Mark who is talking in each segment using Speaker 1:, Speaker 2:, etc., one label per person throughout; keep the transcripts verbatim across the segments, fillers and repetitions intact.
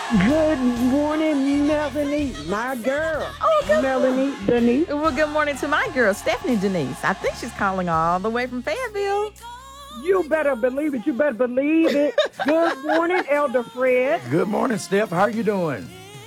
Speaker 1: Good morning, Melanie, my girl.
Speaker 2: Oh, good
Speaker 1: Melanie Denise.
Speaker 2: Well, good morning to my girl, Stephanie Denise. I think she's calling all the way from Fayetteville.
Speaker 1: You better believe it. You better believe it. Good morning, Elder Fred.
Speaker 3: Good morning, Steph. How are you doing?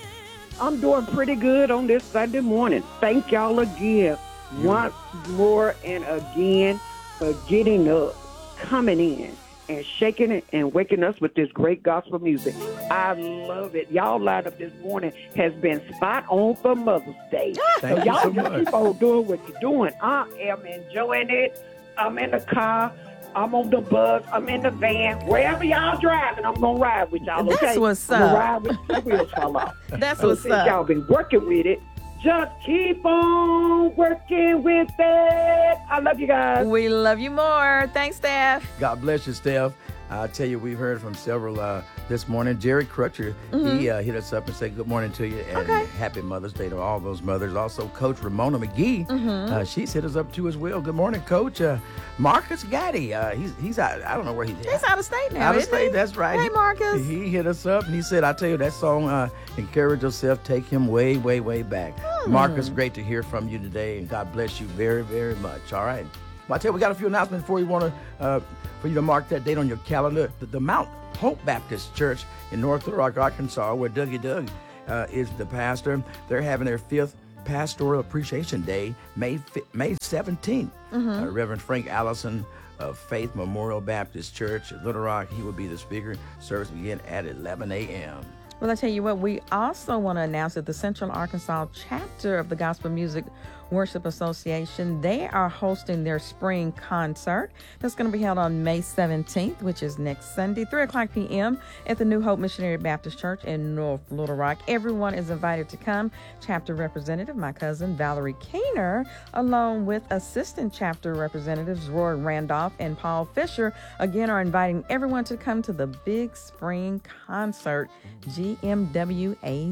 Speaker 1: I'm doing pretty good on this Sunday morning. Thank y'all again, once more and again, for getting up, coming in, and shaking it and waking us with this great gospel music. I love it. Y'all lineup this morning has been spot on for Mother's Day.
Speaker 3: Thank
Speaker 1: so
Speaker 3: you
Speaker 1: y'all
Speaker 3: so
Speaker 1: just
Speaker 3: much.
Speaker 1: keep on doing what you're doing. I am enjoying it. I'm in the car. I'm on the bus. I'm in the van. Wherever y'all driving, I'm going to ride with y'all, okay?
Speaker 2: That's what's
Speaker 1: I'm gonna
Speaker 2: up.
Speaker 1: ride with the wheels fall off.
Speaker 2: That's
Speaker 1: So
Speaker 2: what's
Speaker 1: since
Speaker 2: up.
Speaker 1: y'all been working with it, just keep on working with it. I love you guys.
Speaker 2: We love you more. Thanks, Steph.
Speaker 3: God bless you, Steph. I'll tell you, we've heard from several uh, this morning. Jerry Crutcher,
Speaker 2: Mm-hmm.
Speaker 3: he uh, hit us up and said good morning to you and
Speaker 2: Okay.
Speaker 3: happy Mother's Day to all those mothers. Also, Coach Ramona McGee,
Speaker 2: Mm-hmm.
Speaker 3: uh, she's hit us up too as well. Good morning, Coach. Uh, Marcus Gaddy, uh, he's he's out. I don't know where he's
Speaker 2: He's out of state now,
Speaker 3: Out of
Speaker 2: isn't
Speaker 3: state,
Speaker 2: he?
Speaker 3: that's right.
Speaker 2: Hey, Marcus.
Speaker 3: He, he hit us up and he said, I tell you, that song, uh, Encourage Yourself, take him way, way, way back.
Speaker 2: Hmm.
Speaker 3: Marcus, great to hear from you today, and God bless you very, very much. All right. Well, I tell you, we got a few announcements before you want to, uh, for you to mark that date on your calendar. The, the Mount Hope Baptist Church in North Little Rock, Arkansas, where Dougie Doug uh, is the pastor. They're having their fifth Pastoral Appreciation Day, May fi- May seventeenth. Uh, Reverend Frank Allison of Faith Memorial Baptist Church in Little Rock, he will be the speaker. Service begin at eleven a.m.
Speaker 2: Well, I tell you what, we also want to announce that the Central Arkansas chapter of the Gospel Music Worship Association, they are hosting their spring concert. That's going to be held on May seventeenth, which is next Sunday, three o'clock p.m. at the New Hope Missionary Baptist Church in North Little Rock. Everyone is invited to come. Chapter representative, my cousin Valerie Keener, along with assistant chapter representatives Roy Randolph and Paul Fisher, again are inviting everyone to come to the big spring concert, G M W A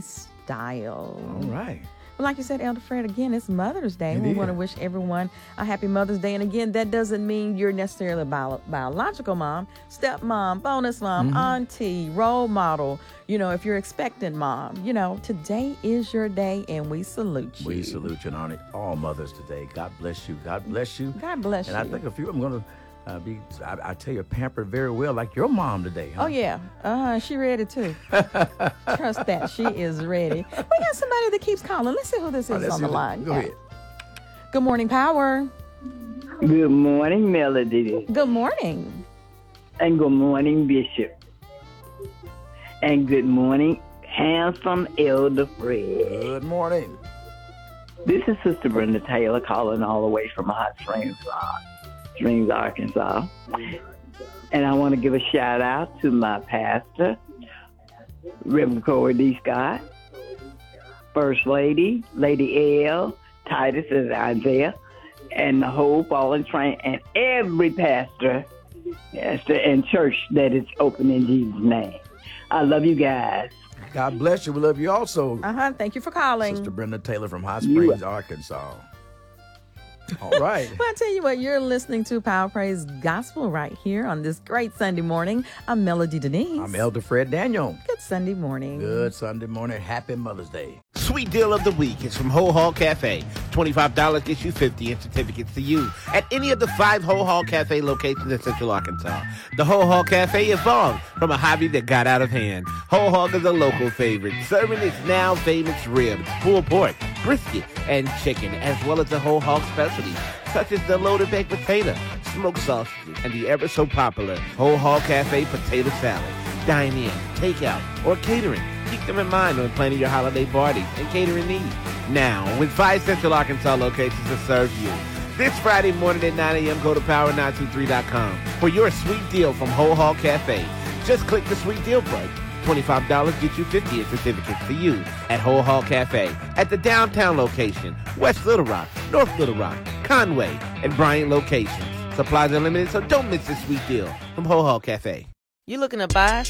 Speaker 2: style.
Speaker 3: All right.
Speaker 2: Well, like you said, Elder Fred, again, it's Mother's Day.
Speaker 3: It
Speaker 2: we
Speaker 3: is.
Speaker 2: want to wish everyone a happy Mother's Day. And again, that doesn't mean you're necessarily a bio- biological mom, stepmom, bonus mom,
Speaker 3: Mm-hmm.
Speaker 2: auntie, role model. You know, if you're expectant mom, you know, today is your day and we salute you.
Speaker 3: We salute you and honor all mothers today. God bless you. God bless you.
Speaker 2: God bless
Speaker 3: And
Speaker 2: you.
Speaker 3: I think a few of them going to uh, be, I, I tell you, pampered very well, like your mom today. Huh?
Speaker 2: Oh, yeah. Uh-huh. She ready, too. Trust that. She is ready. We got somebody that keeps calling. Let's see who this
Speaker 3: Oh,
Speaker 2: is
Speaker 3: let's
Speaker 2: on
Speaker 3: see
Speaker 2: the
Speaker 3: who-
Speaker 2: line.
Speaker 3: Go
Speaker 2: Yeah.
Speaker 3: ahead.
Speaker 2: Good morning, Power.
Speaker 4: Good morning, Melody.
Speaker 2: Good morning.
Speaker 4: And good morning, Bishop. And good morning, handsome Elder Fred.
Speaker 3: Good morning.
Speaker 4: This is Sister Brenda Taylor calling all the way from Hot Springs, uh, Springs, Arkansas. And I want to give a shout out to my pastor, Reverend Corey D. Scott, First Lady, Lady L, Titus and Isaiah, and the whole ball and train, and every pastor pastor and church that is open in Jesus' name. I love you guys.
Speaker 3: God bless you. We love you also.
Speaker 2: Uh-huh. Thank you for calling.
Speaker 3: Sister Brenda Taylor from Hot
Speaker 4: You-
Speaker 3: Springs, Arkansas. All right.
Speaker 2: Well, I tell you what, you're listening to Power Praise Gospel right here on this great Sunday morning. I'm Melody Denise.
Speaker 3: I'm Elder Fred Daniel.
Speaker 2: Good Sunday morning.
Speaker 3: Good Sunday morning. Happy Mother's Day.
Speaker 5: Sweet deal of the week is from Whole Hog Cafe. twenty-five dollars gets you fifty in certificates to use at any of the five Whole Hog Cafe locations in Central Arkansas. The Whole Hog Cafe evolved from a hobby that got out of hand. Whole Hog is a local favorite, serving its now famous ribs, pulled pork, brisket, and chicken, as well as the Whole Hog specialties, such as the loaded baked potato, smoked sausages, and the ever so popular Whole Hog Cafe potato salad. Dine in, take out, or catering. Keep them in mind when planning your holiday parties and catering needs. Now, with five Central Arkansas locations to serve you. This Friday morning at nine a.m., go to power nine two three dot com for your sweet deal from Whole Hog Cafe. Just click the sweet deal button. twenty-five dollars gets you fifty in certificates to use at Whole Hog Cafe at the downtown location, West Little Rock, North Little Rock, Conway, and Bryant locations. Supplies are limited, so don't miss this sweet deal from Whole Hog Cafe.
Speaker 6: You looking to buy,